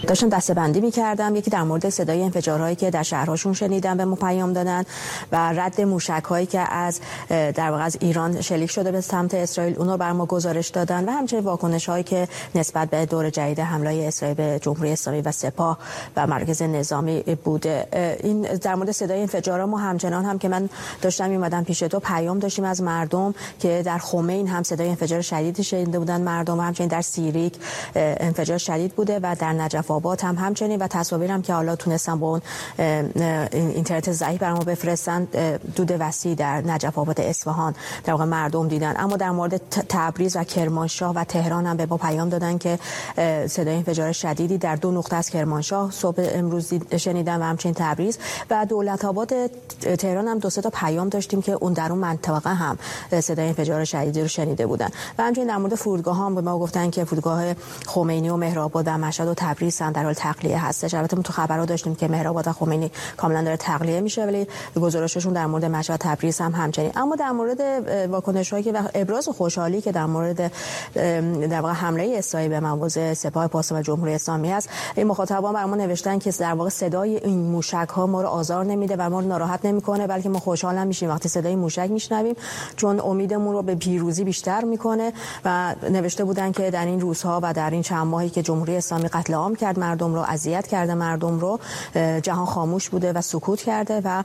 داشتم دسته‌بندی می‌کردم. یکی در مورد صدای انفجارهایی که در شهرهاشون شنیدن به ما پیام دادن و رد موشک‌هایی که از در واقع از ایران شلیک شده به سمت اسرائیل اونو بر ما گزارش دادن و همچنین واکنش‌هایی که نسبت به دور جدید حمله‌های اسرائیل به جمهوری اسلامی و سپاه و مرکز نظامی بوده. این در مورد صدای انفجارها ما همچنان هم که من داشتم می‌اومدم پیش تو پیام داشتیم از مردم که در خمین هم صدای انفجار شدیدی شنیده بودن مردم، همچنین در سیریک انفجار شدید بوده و در نجف آباد هم همچنین و تصاویرم که حالا تونستم با اون اینترنت ضعیف برام بفرستن دود وسیع در نجف آباد اصفهان در واقع مردم دیدن. اما در مورد تبریز و کرمانشاه و تهران هم به ما پیام دادن که صدای انفجار شدیدی در 2 نقطه از کرمانشاه صبح امروز شنیدن و همچنین تبریز و دولت آباد تهران هم 2-3 تا پیام داشتیم که اون در اون منطقه هم صدای انفجار شدیدی رو شنیده بودن. و همچنین در مورد فرودگاه هم به ما گفتن که فرودگاه خمینی و مهرآباد و مشهد و تبریز هم در حال تقلیه هستش. البته ما تو خبرها داشتیم که مهرآباد و خمینی کاملا داره تقلیه میشه، ولی گزارششون در مورد مشهد و تبریز هم همچنین. اما در مورد واکنش‌هایی که و ابراز خوشحالی که در مورد در واقع حمله اسرائیل به مواضع سپاه پاسداران جمهوری اسلامی است، این مخاطبان برام نوشتن که در واقع صدای این موشک‌ها ما رو آزار نمیده و ما رو ناراحت نمیکنه، بلکه ما خوشحال میشیم وقتی صدای موشک میشنویم، چون امیدمون رو به پیروزی بیشتر میکنه. و نوشته بودن که در این روزها و در این چند ماهی که جمهوری اسلامی قتل عام کرد مردم رو، اذیت کرده مردم رو، جهان خاموش بوده و سکوت کرده و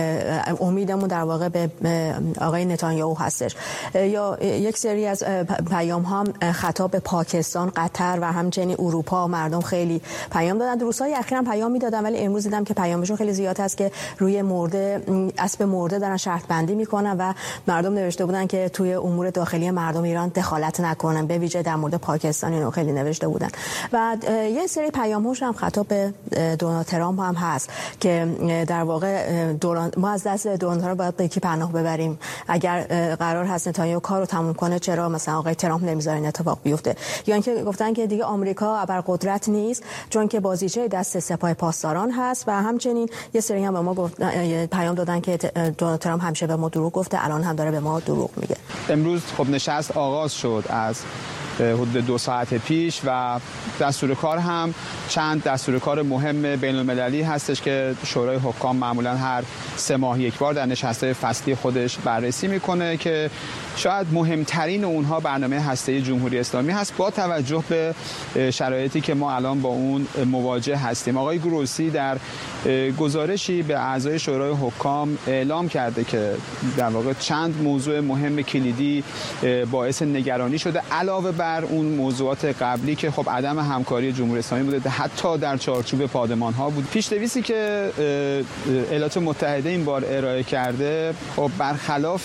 امیدمون در واقع به آقای نتانیاهو هستش. یا یک سری از پیام ها خطاب به پاکستان، قطر و همچنین اروپا مردم خیلی پیام دادن. در روزهای اخیرم پیام میدادن، ولی امروز دیدم که پیامشون خیلی زیاد هست که روی مرده، اسب مرده دارن شرط بندی میکنن و مردم نوشته بودن که توی امور داخلی مردم ایران دخالت نکنن، به ویژه در مورد پاکستان اینو خیلی نوشته بودن. و یه سری پیام‌هاش هم خطاب به دونالد ترامپ هم هست که در واقع ما از دست دونالد ترامپ باید به کی پناه ببریم؟ اگر قرار هست نتانیاهو کارو تموم کنه، چرا مثلا آقای ترامپ نمیذاره این اتفاق بیفته؟ یا اینکه گفتن که دیگه آمریکا ابرقدرت نیست، چون که بازیچه دست سپاه پاسداران هست. و همچنین یه سری هم به ما پیام دادن که دونالد ترامپ همیشه به ما دروغ گفته، الان هم داره به ما دروغ میگه. امروز خب نشست آغاز شد از حدود 2 ساعت پیش و دستور کار هم چند دستور کار مهم بین المللی هستش که شورای حکام معمولا هر 3 ماه یک بار در نشست‌های فصلی خودش بررسی میکنه که شاید مهمترین اونها برنامه هسته‌ای جمهوری اسلامی هست با توجه به شرایطی که ما الان با اون مواجه هستیم. آقای گروسی در گزارشی به اعضای شورای حکام اعلام کرده که در واقع چند موضوع مهم کلیدی باعث نگرانی شده، علاوه بر اون موضوعات قبلی که خب عدم همکاری جمهوری اسلامی بوده، حتی در چارچوب پادمان‌ها بود. پیش‌نویسی که ایالات متحده این بار ارائه کرده خب برخلاف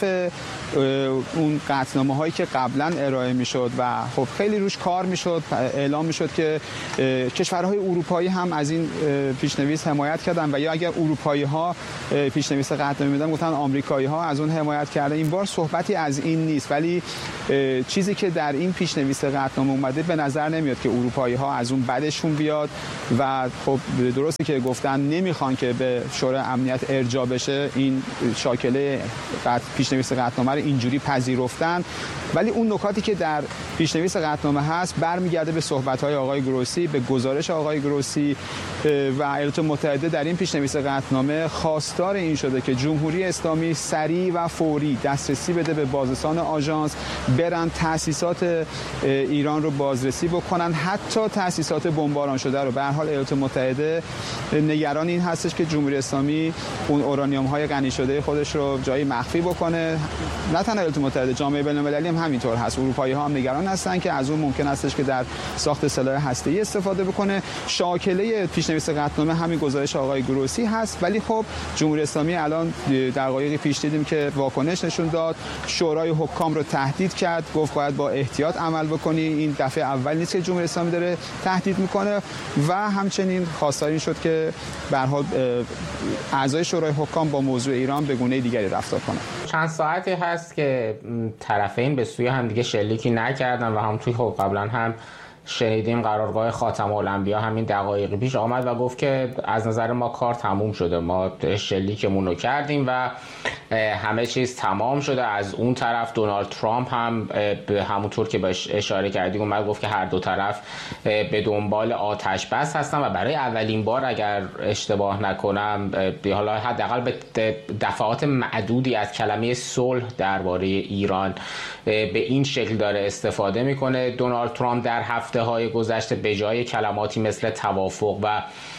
اون قطعنامه‌هایی که قبلا ارائه میشد و خب خیلی روش کار میشد، اعلام میشد که کشورهای اروپایی هم از این پیش‌نویس حمایت کردن و یا اگر اروپایی‌ها پیش‌نویس قطعنامه میدن گفتن آمریکایی‌ها از اون حمایت کردن. این بار صحبتی از این نیست، ولی چیزی که در این پیش‌نویس قطعنامه اومده به نظر نمیاد که اروپایی‌ها از اون بدشون بیاد و خب درسته که گفتن نمیخوان که به شورای امنیت ارجاع بشه، این شاکله پیش‌نویس قطعنامه رو اینجوری پذیرفتن، ولی اون نکاتی که در پیش‌نویس قطعنامه هست برمیگرده به صحبت‌های آقای گروسی، به گزارش آقای گروسی و ایالات متحده در این پیش‌نویس قطعنامه خواستار این شده که جمهوری اسلامی سریع و فوری دسترسی بده به بازرسان آژانس، برن تأسیسات ایران رو بازرسی بکنن، حتی تأسیسات بمباران شده رو. به هر حال ایالات متحده نگران این هستش که جمهوری اسلامی اون اورانیوم‌های غنی شده خودش رو جایی مخفی بکنه. نه تنها ایالات متحده، جامعه بین‌المللی هم همینطور هست. اروپایی‌ها هم نگران هستن که از اون ممکن هستش که در ساخت سلاح هسته‌ای استفاده بکنه. شاکله پیش‌نویس قطعنامه همین گزارش آقای گروسی هست، ولی خب جمهوری اسلامی الان دقایقی پیش دیدیم که واکنش نشون داد، شورای حکام رو تهدید کرد، گفت باید با احتیاط عمل بکنی، این دفعه اول نیست که جمهوری اسلامی داره تهدید میکنه و همچنین خواستار این شد که به هر حال اعضای شورای حکام با موضوع ایران به گونه دیگری رفتار کنند. چند ساعتی هست که طرفین به سوی هم دیگه شلیکی نکردن و هم توی خب قبلا هم شنیدیم قرارگاه خاتم الانبیا همین دقایق پیش آمد و گفت که از نظر ما کار تموم شده، ما شلیکمون رو کردیم و همه چیز تمام شده. از اون طرف دونالد ترامپ هم به همونطور که بهش اشاره کردیم اومد گفت که هر دو طرف به دنبال آتش بس هستن و برای اولین بار اگر اشتباه نکنم حالا حداقل به دفعات معدودی از کلمه صلح درباره ایران به این شکل داره استفاده میکنه. دونالد ترامپ در هفته‌های گذشته به جای کلماتی مثل توافق و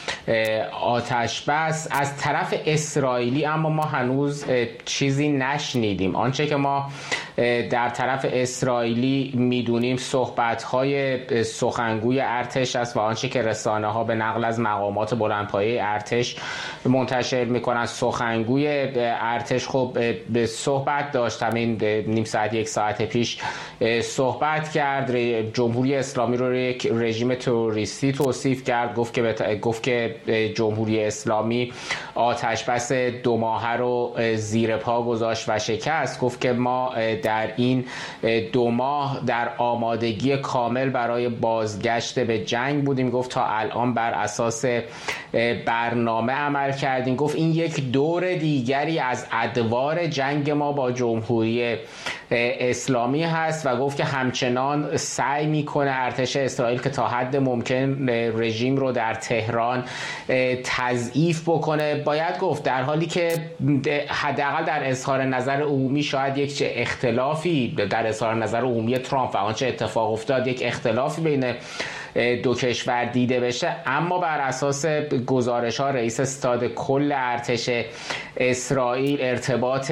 آتش بس از طرف اسرائیلی، اما ما هنوز چیزی نشنیدیم. آنچه که ما در طرف اسرائیلی میدونیم صحبت‌های سخنگوی ارتش است و آنچه که رسانه‌ها به نقل از مقامات بلندپایه ارتش منتشر میکنن. سخنگوی ارتش خب به صحبت داشت، همین نیم ساعت یک ساعت پیش صحبت کرد، جمهوری اسلامی رو یک رژیم تروریستی توصیف کرد، گفت که جمهوری اسلامی آتش بس 2 ماهه رو زیر پا گذاشت و شکست. گفت که ما در این 2 ماه در آمادگی کامل برای بازگشت به جنگ بودیم. گفت تا الان بر اساس برنامه عمل کردیم. گفت این یک دور دیگری از ادوار جنگ ما با جمهوری اسلامی هست و گفت که همچنان سعی میکنه ارتش اسرائیل که تا حد ممکن رژیم رو در تهران تضعیف بکنه. باید گفت در حالی که حداقل در اظهار نظر عمومی شاید یک اختلافی در اظهار نظر عمومی ترامپ و آنچه اتفاق افتاد یک اختلافی بین دو کشور دیده بشه، اما بر اساس گزارش ها رئیس ستاد کل ارتش اسرائیل ارتباط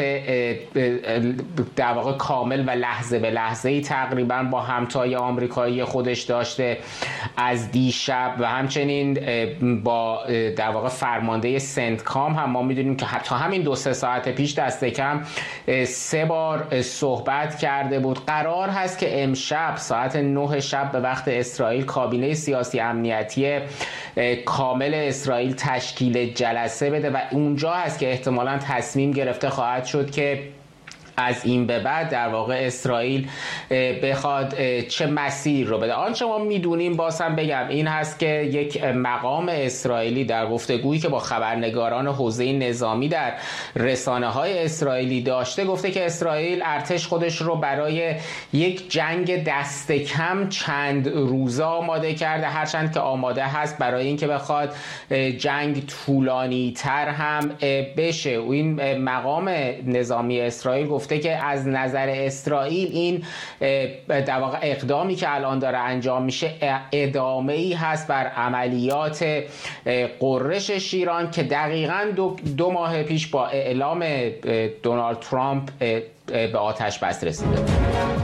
در واقع کامل و لحظه به لحظه ای تقریبا با همتای آمریکایی خودش داشته از دیشب و همچنین با در واقع فرمانده سنتکام هم ما میدونیم که تا همین 2-3 ساعت پیش دست کم 3 بار صحبت کرده بود. قرار هست که امشب ساعت 9 شب به وقت اسرائیل کابینه سیاسی امنیتی کامل اسرائیل تشکیل جلسه بده و اونجا هست که احتمالاً تصمیم گرفته خواهد شد که از این به بعد در واقع اسرائیل بخواد چه مسیر رو بده. آنچه ما میدونیم بازم بگم این هست که یک مقام اسرائیلی در گفتگویی که با خبرنگاران حوزه نظامی در رسانه‌های اسرائیلی داشته گفته که اسرائیل ارتش خودش رو برای یک جنگ دست کم چند روزه آماده کرده، هرچند که آماده هست برای اینکه بخواد جنگ طولانی تر هم بشه. و این مقام نظامی اسرائیل گفته که از نظر اسرائیل این در واقع اقدامی که الان داره انجام میشه ادامه‌ای هست بر عملیات قررش شیران که دقیقاً 2 ماه پیش با اعلام دونالد ترامپ به آتش بس رسیده.